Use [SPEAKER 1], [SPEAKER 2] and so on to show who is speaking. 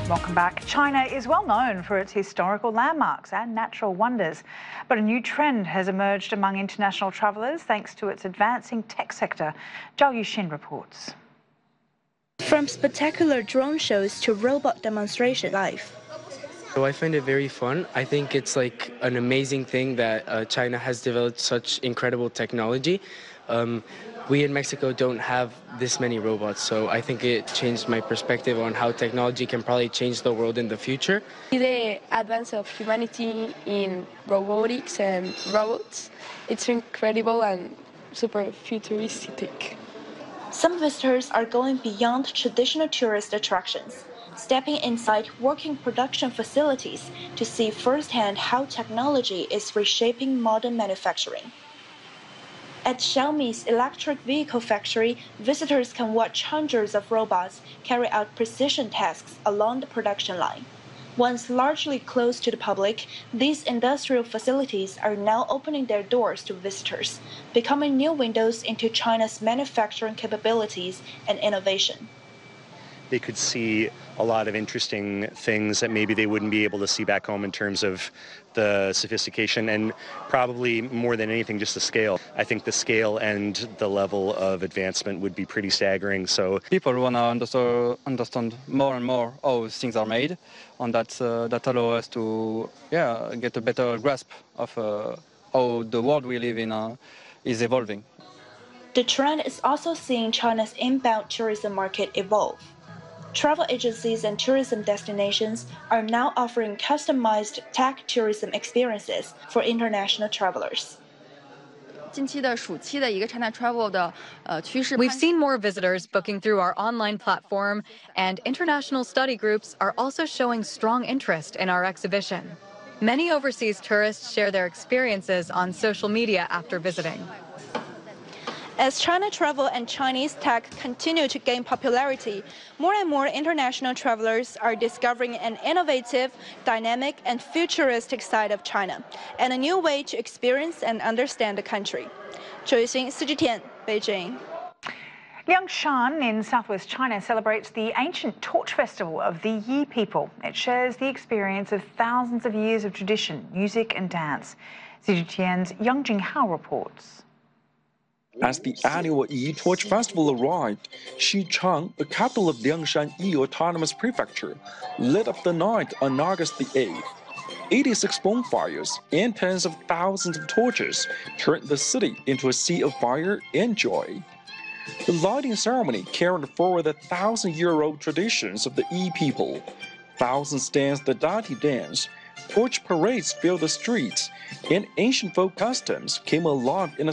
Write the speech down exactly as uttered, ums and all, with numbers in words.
[SPEAKER 1] Welcome back. China is well known for its historical landmarks and natural wonders, but a new trend has emerged among international travellers thanks to its advancing tech sector. Zhao Yuxin reports.
[SPEAKER 2] From spectacular drone shows to robot demonstration live.
[SPEAKER 3] So I find it very fun. I think it's like an amazing thing that uh, China has developed such incredible technology. Um, we in Mexico don't have this many robots, so I think it changed my perspective on how technology can probably change the world in the future.
[SPEAKER 4] The advance of humanity in robotics and robots, it's incredible and super futuristic.
[SPEAKER 2] Some visitors are going beyond traditional tourist attractions, stepping inside working production facilities to see firsthand how technology is reshaping modern manufacturing. At Xiaomi's electric vehicle factory, visitors can watch hundreds of robots carry out precision tasks along the production line. Once largely closed to the public, these industrial facilities are now opening their doors to visitors, becoming new windows into China's manufacturing capabilities and innovation.
[SPEAKER 5] They could see a lot of interesting things that maybe they wouldn't be able to see back home in terms of the sophistication and probably more than anything just the scale. I think the scale and the level of advancement would be pretty staggering. So
[SPEAKER 6] people want to understand more and more how things are made, and that uh, that allows us to yeah get a better grasp of uh, how the world we live in uh, is evolving.
[SPEAKER 2] The trend is also seeing China's inbound tourism market evolve. Travel agencies and tourism destinations are now offering customized tech tourism experiences for international travelers.
[SPEAKER 7] We've seen more visitors booking through our online platform, and international study groups are also showing strong interest in our exhibition. Many overseas tourists share their experiences on social media after visiting.
[SPEAKER 2] As China travel and Chinese tech continue to gain popularity, more and more international travelers are discovering an innovative, dynamic, and futuristic side of China, and a new way to experience and understand the country. Zhou Yuxin, C G T N, Beijing.
[SPEAKER 1] Liangshan in southwest China celebrates the ancient torch festival of the Yi people. It shares the experience of thousands of years of tradition, music and dance. C G T N's Yang Jinghao reports.
[SPEAKER 8] As the annual Yi Torch Festival arrived, Xichang, the capital of Liangshan Yi Autonomous Prefecture, lit up the night on August the eighth. eighty-six bonfires and tens of thousands of torches turned the city into a sea of fire and joy. The lighting ceremony carried forward the thousand-year-old traditions of the Yi people. Thousands danced the Dati dance, torch parades filled the streets, and ancient folk customs came alive in a